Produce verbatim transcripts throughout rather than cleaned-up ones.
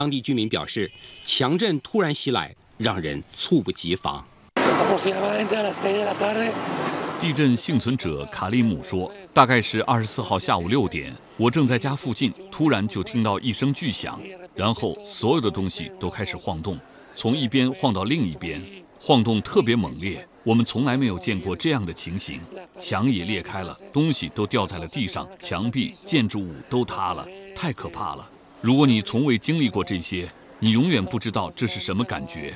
当地居民表示，强震突然袭来，让人猝不及防。 地震幸存者卡利姆说，大概是二十四号下午六点，我正在家附近，突然就听到一声巨响，然后所有的东西都开始晃动，从一边晃到另一边，晃动特别猛烈，我们从来没有见过这样的情形。墙也裂开了，东西都掉在了地上，墙壁、建筑物都塌了，太可怕了。如果你从未经历过这些，你永远不知道这是什么感觉。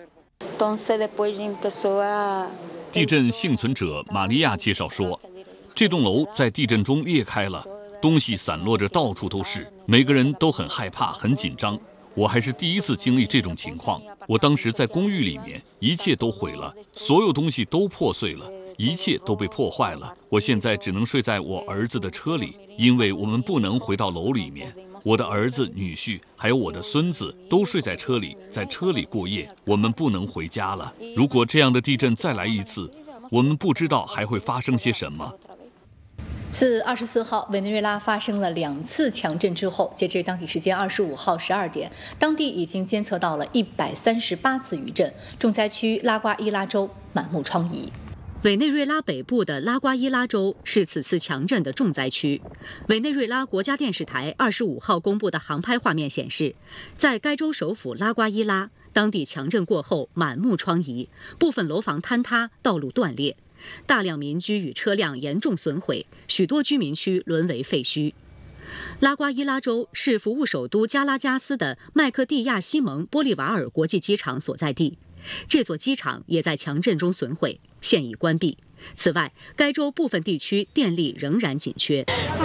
地震幸存者玛利亚介绍说，这栋楼在地震中裂开了，东西散落着到处都是，每个人都很害怕、很紧张。我还是第一次经历这种情况。我当时在公寓里面，一切都毁了，所有东西都破碎了，一切都被破坏了。我现在只能睡在我儿子的车里，因为我们不能回到楼里面。我的儿子、女婿还有我的孙子都睡在车里，在车里过夜。我们不能回家了。如果这样的地震再来一次，我们不知道还会发生些什么。 自二十四号委内瑞拉发生了两次强震之后，截至当地时间二十五号十二点，当地已经监测到了一百三十八次余震，重灾区拉瓜伊拉州满目疮痍。 委内瑞拉北部的拉瓜伊拉州是此次强震的重灾区。委内瑞拉国家电视台二十五号公布的航拍画面显示，在该州首府拉瓜伊拉，当地强震过后满目疮痍，部分楼房坍塌，道路断裂，大量民居与车辆严重损毁，许多居民区沦为废墟。拉瓜伊拉州是服务首都加拉加斯的麦克蒂亚西蒙波利瓦尔国际机场所在地，这座机场也在强震中损毁，现已关闭。此外，该州部分地区电力仍然紧缺。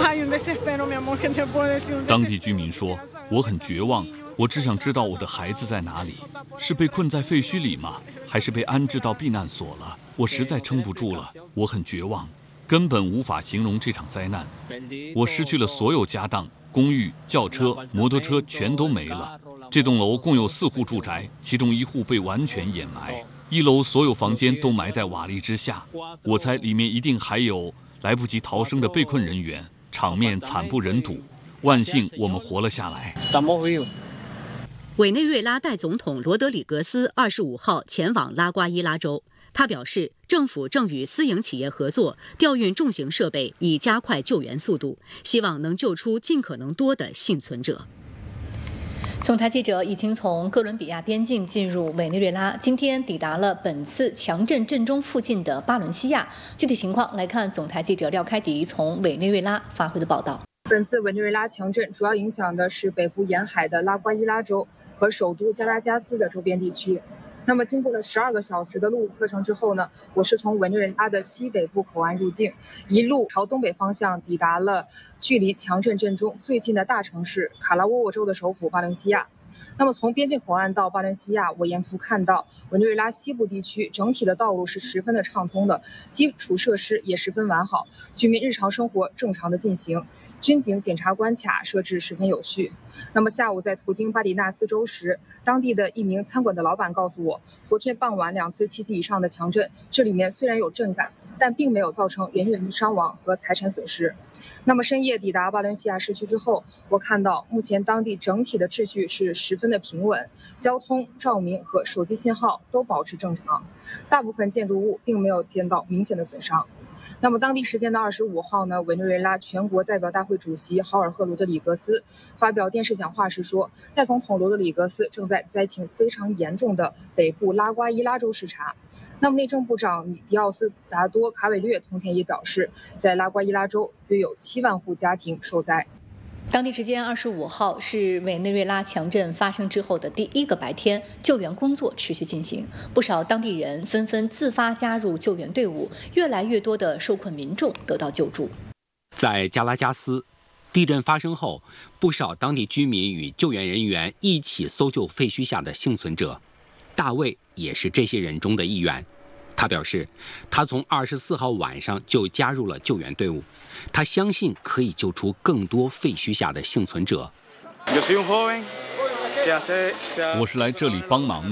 当地居民说，我很绝望，我只想知道我的孩子在哪里，是被困在废墟里吗？还是被安置到避难所了？我实在撑不住了，我很绝望，根本无法形容这场灾难。我失去了所有家当，公寓、轿车、摩托车全都没了。这栋楼共有四户住宅，其中一户被完全掩埋，一楼所有房间都埋在瓦砾之下。我猜里面一定还有来不及逃生的被困人员，场面惨不忍睹。万幸我们活了下来。 委内瑞拉代总统罗德里格斯二十五号前往拉瓜伊拉州，他表示，政府正与私营企业合作，调运重型设备，以加快救援速度，希望能救出尽可能多的幸存者。 总台记者已经从哥伦比亚边境进入委内瑞拉，今天抵达了本次强震震中附近的巴伦西亚。具体情况来看，总台记者廖开迪从委内瑞拉发回的报道。 本次委内瑞拉强震主要影响的是北部沿海的拉瓜伊拉州和首都加拉加斯的周边地区。那么经过了十二个小时的陆路课程之后呢，我是从委内瑞拉的西北部口岸入境，一路朝东北方向抵达了距离强震震中最近的大城市卡拉沃沃州的首府巴伦西亚。那么从边境口岸到巴伦西亚，我沿途看到委内瑞拉西部地区整体的道路是十分的畅通的，基础设施也十分完好，居民日常生活正常的进行，军警检查关卡设置十分有序。那么下午在途经巴里纳斯州时，当地的一名餐馆的老板告诉我，昨天傍晚两次七级以上的强震，这里面虽然有震感，但并没有造成人员的伤亡和财产损失。那么深夜抵达巴伦西亚市区之后，我看到目前当地整体的秩序是十分的平稳，交通、照明和手机信号都保持正常，大部分建筑物并没有见到明显的损伤。那么当地时间的二十五号呢，委内瑞拉全国代表大会主席豪尔赫·罗德里格斯发表电视讲话时说，代总统罗德里格斯正在灾情非常严重的北部拉瓜伊拉州视察。那么内政部长迪奥斯达多·卡韦略同天也表示，在拉瓜伊拉州约有七万户家庭受灾。 当地时间二十五号是委内瑞拉强震发生之后的第一个白天，救援工作持续进行，不少当地人纷纷自发加入救援队伍，越来越多的受困民众得到救助。 在加拉加斯，地震发生后，不少当地居民与救援人员一起搜救废墟下的幸存者。大卫也是这些人中的一员。他表示，他从二十四号晚上就加入了救援队伍，他相信可以救出更多废墟下的幸存者。 我是来这里帮忙的，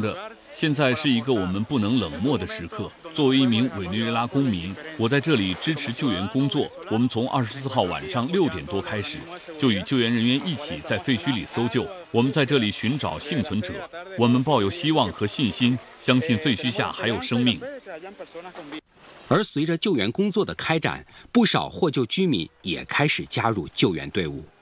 现在是一个我们不能冷漠的时刻。作为一名委内瑞拉公民，我在这里支持救援工作。我们从二十四号晚上六点多开始，就与救援人员一起在废墟里搜救。我们在这里寻找幸存者，我们抱有希望和信心，相信废墟下还有生命。 而随着救援工作的开展，不少获救居民也开始加入救援队伍。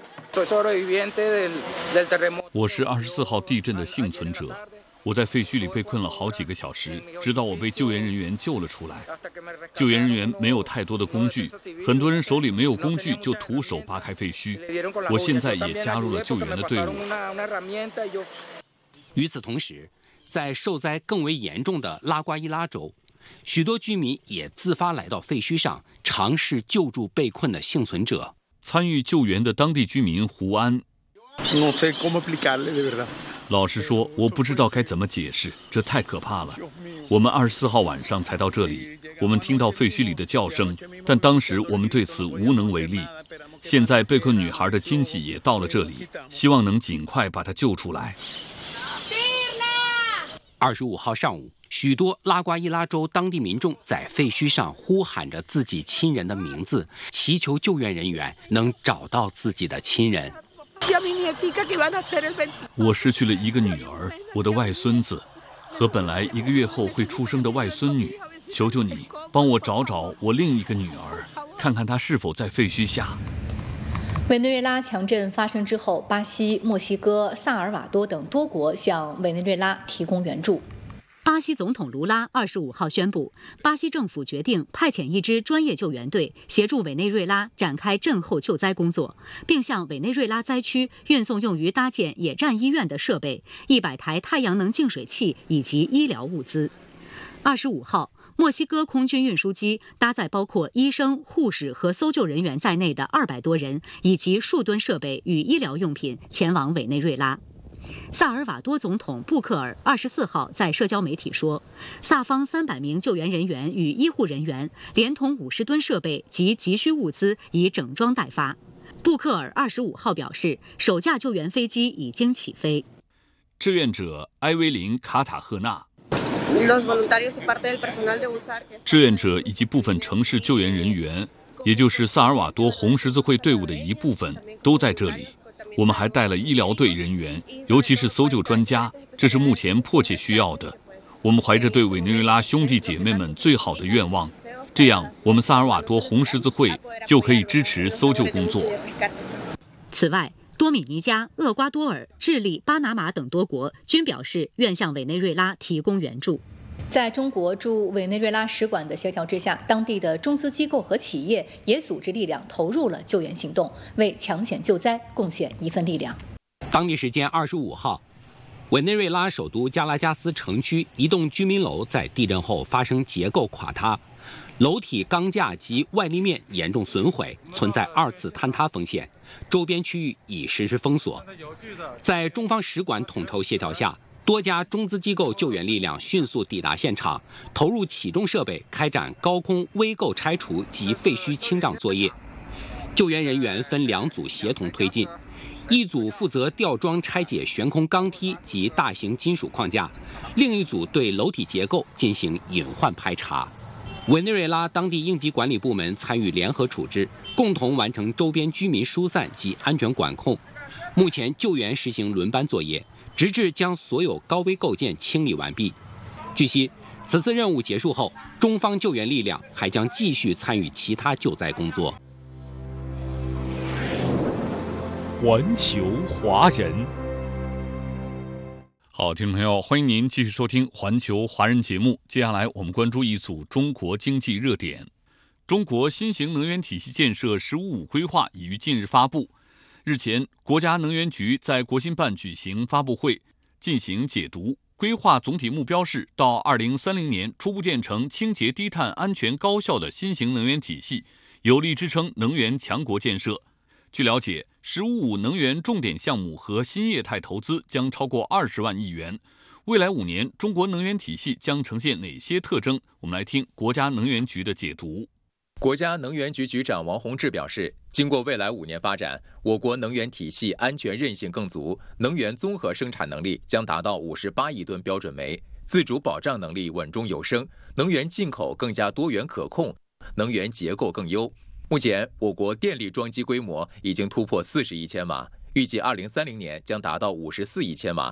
我是二十四号地震的幸存者。我在废墟里被困了好几个小时，直到我被救援人员救了出来。救援人员没有太多的工具，很多人手里没有工具就徒手扒开废墟。我现在也加入了救援的队伍。 与此同时，在受灾更为严重的拉瓜伊拉州，许多居民也自发来到废墟上，尝试救助被困的幸存者。 参与救援的当地居民胡安。老实说，我不知道该怎么解释，这太可怕了。我们二十四号晚上才到这里，我们听到废墟里的叫声，但当时我们对此无能为力。现在被困女孩的亲戚也到了这里，希望能尽快把她救出来。 二十五号上午，许多拉瓜伊拉州当地民众在废墟上呼喊着自己亲人的名字，祈求救援人员能找到自己的亲人。 我失去了一个女儿，我的外孙子，和本来一个月后会出生的外孙女。求求你，帮我找找我另一个女儿，看看她是否在废墟下。 委内瑞拉强震发生之后，巴西、墨西哥、萨尔瓦多等多国向委内瑞拉提供援助。 巴西总统卢拉二十五号宣布，巴西政府决定派遣一支专业救援队协助委内瑞拉展开震后救灾工作，并向委内瑞拉灾区运送用于搭建野战医院的设备、一百台太阳能净水器以及医疗物资。二十五号，墨西哥空军运输机搭载包括医生、护士和搜救人员在内的二百多人，以及数吨设备与医疗用品前往委内瑞拉。萨尔瓦多总统布克尔二十四号在社交媒体说，萨方三百名救援人员与医护人员，连同五十吨设备及急需物资已整装待发。布克尔二十五号表示，首架救援飞机已经起飞。 志愿者埃维林·卡塔赫纳。志愿者以及部分城市救援人员，也就是萨尔瓦多红十字会队伍的一部分，都在这里。我们还带了医疗队人员，尤其是搜救专家，这是目前迫切需要的。我们怀着对委内瑞拉兄弟姐妹们最好的愿望，这样我们萨尔瓦多红十字会就可以支持搜救工作。 此外，多米尼加、厄瓜多尔、智利、巴拿马等多国均表示愿向委内瑞拉提供援助。 在中国驻委内瑞拉使馆的协调之下，当地的中资机构和企业也组织力量投入了救援行动，为抢险救灾贡献一份力量。 当地时间二十五号，委内瑞拉首都加拉加斯城区一栋居民楼在地震后发生结构垮塌，楼体钢架及外立面严重损毁，存在二次坍塌风险，周边区域已实施封锁。在中方使馆统筹协调下，多家中资机构救援力量迅速抵达现场，投入起重设备，开展高空危构拆除及废墟清障作业。救援人员分两组协同推进，一组负责吊装拆解悬空钢梯及大型金属框架，另一组对楼体结构进行隐患排查。委内瑞拉当地应急管理部门参与联合处置，共同完成周边居民疏散及安全管控。目前救援实行轮班作业，直至将所有高危构件清理完毕。据悉，此次任务结束后，中方救援力量还将继续参与其他救灾工作。 环球华人，好，听众朋友，欢迎您继续收听环球华人节目。接下来我们关注一组中国经济热点。中国新型能源体系建设“十五五”规划已于近日发布。日前，国家能源局在国新办举行发布会，进行解读。规划总体目标是到二零三零年初步建成清洁低碳、安全高效的新型能源体系，有力支撑能源强国建设。据了解，“十五五”能源重点项目和新业态投资将超过二十万亿元。未来五年，中国能源体系将呈现哪些特征？我们来听国家能源局的解读。 国家能源局局长王洪志表示，经过未来五年发展，我国能源体系安全韧性更足，能源综合生产能力将达到五十八亿吨标准煤，自主保障能力稳中有升，能源进口更加多元可控，能源结构更优。目前，我国电力装机规模已经突破四十亿千瓦，预计二零三零年将达到五十四亿千瓦，